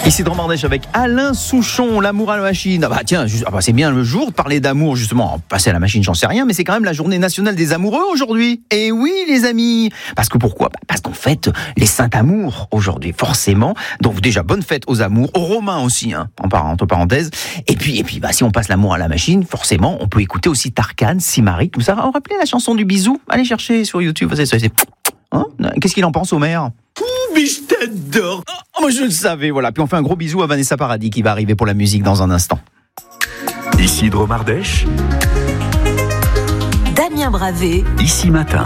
Ici Dromardèche avec Alain Souchon, l'amour à la machine. Tiens, c'est bien le jour de parler d'amour justement. Passer à la machine, j'en sais rien, mais c'est quand même la journée nationale des amoureux aujourd'hui. Et oui les amis. Parce que pourquoi ? Parce qu'on fête les saints amours aujourd'hui, forcément. Donc déjà, bonne fête aux amours, aux romains aussi, entre parenthèses. Et puis, si on passe l'amour à la machine, forcément, on peut écouter aussi Tarkan, Simari, tout ça. Vous rappelez la chanson du bisou ? Allez chercher sur YouTube, Qu'est-ce qu'il en pense, Homer ? Mais je t'adore. Moi je le savais, voilà. Puis on fait un gros bisou à Vanessa Paradis qui va arriver pour la musique dans un instant. Ici Dromardèche. Damien Bravé. Ici Matin.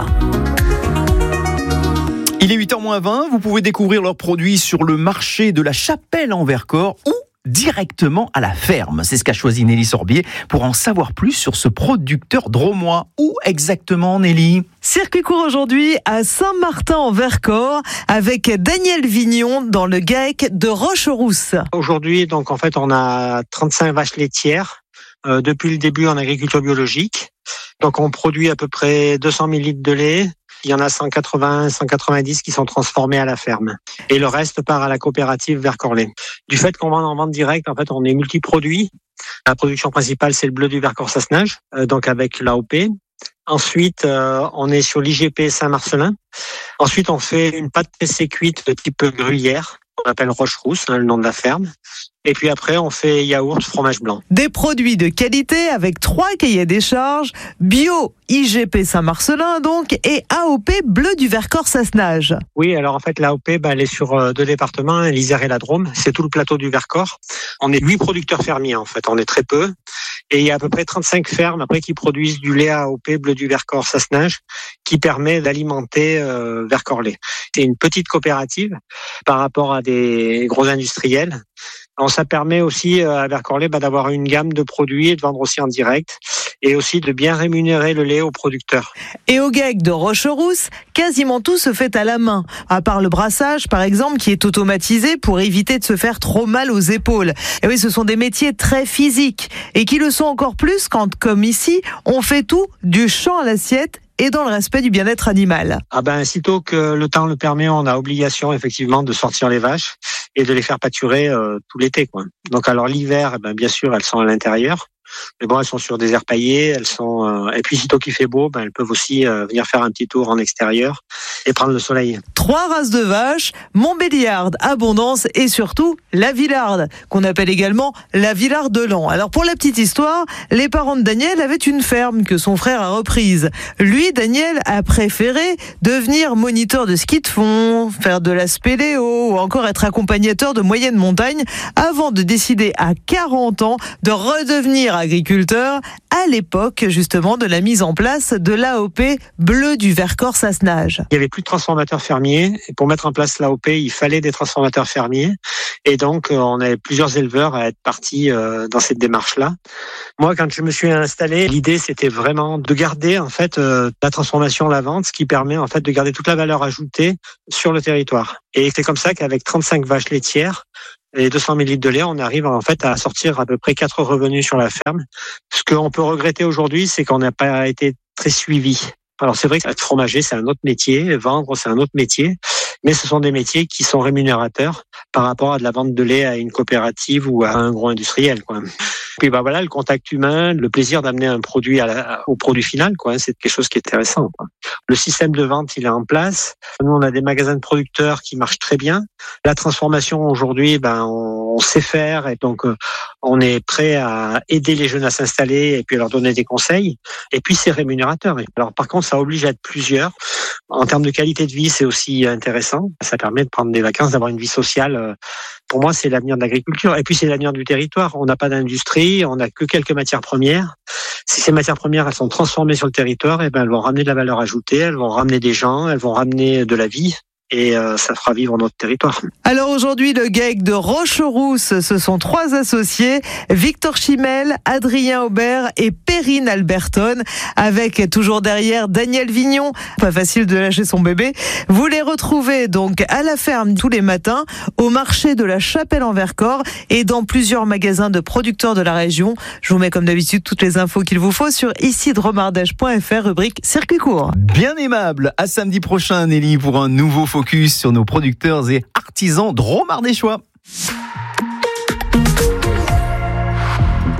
Il est 8h-20, vous pouvez découvrir leurs produits sur le marché de la Chapelle en Vercors ou directement à la ferme. C'est ce qu'a choisi Nelly Sorbier pour en savoir plus sur ce producteur dromois. Où exactement, Nelly ? Circuit court aujourd'hui à Saint-Martin-en-Vercors avec Daniel Vignon dans le GAEC de Rocherousse. Aujourd'hui, donc en fait, on a 35 vaches laitières depuis le début en agriculture biologique. Donc on produit à peu près 200 000 litres de lait. Il y en a 180, 190 qui sont transformés à la ferme. Et le reste part à la coopérative Vercors-Lait. Du fait qu'on vend en vente directe, en fait, on est multi-produits. La production principale, c'est le bleu du Vercors-Sassenage, donc avec l'AOP. Ensuite, on est sur l'IGP Saint-Marcelin. Ensuite, on fait une pâte pressée cuite de type gruyère. On appelle Rocherousse, le nom de la ferme. Et puis après, on fait yaourt, fromage blanc. Des produits de qualité avec 3 cahiers des charges, bio, IGP Saint-Marcelin donc, et AOP bleu du Vercors-Sassenage. Oui, alors en fait, l'AOP, elle est sur 2 départements, l'Isère et la Drôme. C'est tout le plateau du Vercors. On est 8 producteurs fermiers, en fait. On est très peu. Et il y a à peu près 35 fermes, après, qui produisent du lait AOP bleu du Vercors-Sassenage, qui permet d'alimenter Vercors-Lait. C'est une petite coopérative par rapport à des gros industriels. Alors, ça permet aussi à Vercors-Lait d'avoir une gamme de produits et de vendre aussi en direct et aussi de bien rémunérer le lait aux producteurs. Et au GAEC de Rocherousse, quasiment tout se fait à la main, à part le brassage par exemple qui est automatisé pour éviter de se faire trop mal aux épaules. Et oui, ce sont des métiers très physiques et qui le sont encore plus quand, comme ici, on fait tout du champ à l'assiette et dans le respect du bien-être animal. Sitôt que le temps le permet, on a obligation effectivement de sortir les vaches et de les faire pâturer tout l'été, quoi. Donc alors l'hiver, bien sûr, elles sont à l'intérieur. Mais bon, elles sont sur des aires paillées, et puis sitôt qu'il fait beau, elles peuvent aussi venir faire un petit tour en extérieur et prendre le soleil. 3 races de vaches, Montbéliarde, Abondance et surtout la Villarde, qu'on appelle également la Villarde de l'An. Alors pour la petite histoire, les parents de Daniel avaient une ferme que son frère a reprise. Lui, Daniel, a préféré devenir moniteur de ski de fond, faire de la spéléo ou encore être accompagnateur de moyenne montagne avant de décider à 40 ans de redevenir agriculteur à l'époque justement de la mise en place de l'AOP bleu du Vercors-Sassenage. Il y avait plus de transformateurs fermiers et pour mettre en place l'AOP, il fallait des transformateurs fermiers et donc on avait plusieurs éleveurs à être partis dans cette démarche-là. Moi, quand je me suis installé, l'idée c'était vraiment de garder en fait la transformation, la vente, ce qui permet en fait de garder toute la valeur ajoutée sur le territoire. Et c'est comme ça qu'avec 35 vaches laitières et 200 000 litres de lait, on arrive en fait à sortir à peu près 4 revenus sur la ferme. Ce qu'on peut regretter aujourd'hui, c'est qu'on n'a pas été très suivi. Alors c'est vrai que être fromager, c'est un autre métier, vendre, c'est un autre métier, mais ce sont des métiers qui sont rémunérateurs par rapport à de la vente de lait à une coopérative ou à un gros industriel, quoi. Puis le contact humain, le plaisir d'amener un produit au produit final, quoi, c'est quelque chose qui est intéressant, quoi. Le système de vente, il est en place. Nous, on a des magasins de producteurs qui marchent très bien. La transformation aujourd'hui, on sait faire et donc on est prêt à aider les jeunes à s'installer et puis à leur donner des conseils. Et puis c'est rémunérateur. Alors par contre, ça oblige à être plusieurs. En termes de qualité de vie, c'est aussi intéressant. Ça permet de prendre des vacances, d'avoir une vie sociale. Pour moi, c'est l'avenir de l'agriculture. Et puis, c'est l'avenir du territoire. On n'a pas d'industrie, on n'a que quelques matières premières. Si ces matières premières, elles sont transformées sur le territoire, elles vont ramener de la valeur ajoutée, elles vont ramener des gens, elles vont ramener de la vie. Et ça fera vivre notre territoire. Alors aujourd'hui, le GAEC de Rocherousse, ce sont 3 associés, Victor Chimel, Adrien Aubert et Perrine Alberton, avec toujours derrière Daniel Vignon. Pas facile de lâcher son bébé. Vous les retrouvez donc à la ferme tous les matins, au marché de la Chapelle en Vercors et dans plusieurs magasins de producteurs de la région. Je vous mets comme d'habitude toutes les infos qu'il vous faut sur ici-dromardèche.fr, rubrique circuit court. Bien aimable. À samedi prochain, Nelly, pour un nouveau focus sur nos producteurs et artisans dromardéchois.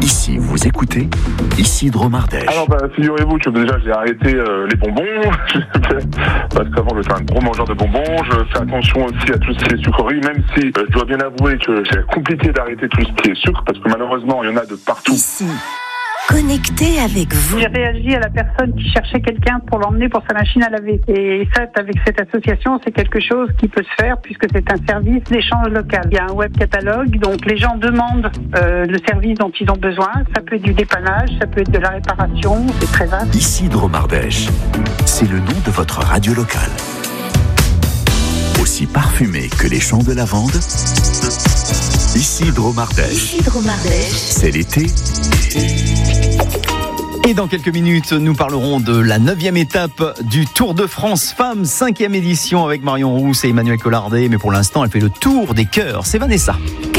Ici, vous écoutez Isidro Mardèche. Alors, figurez-vous que déjà, j'ai arrêté les bonbons. Parce qu'avant, j'étais un gros mangeur de bonbons. Je fais attention aussi à tout ce qui est sucrerie, même si je dois bien avouer que c'est compliqué d'arrêter tout ce qui est sucre, parce que malheureusement, il y en a de partout. Ici, connecté avec vous. J'ai réagi à la personne qui cherchait quelqu'un pour l'emmener pour sa machine à laver. Et ça, avec cette association, c'est quelque chose qui peut se faire puisque c'est un service d'échange local. Il y a un web catalogue, donc les gens demandent le service dont ils ont besoin. Ça peut être du dépannage, ça peut être de la réparation, c'est très vaste. Isidro Mardèche, c'est le nom de votre radio locale. Aussi parfumé que les champs de lavande, Isidro Mardèche. Isidro Mardèche. C'est l'été. Et dans quelques minutes, nous parlerons de la 9e étape du Tour de France Femmes, 5e édition avec Marion Rousse et Emmanuel Collardet. Mais pour l'instant, elle fait le tour des cœurs. C'est Vanessa.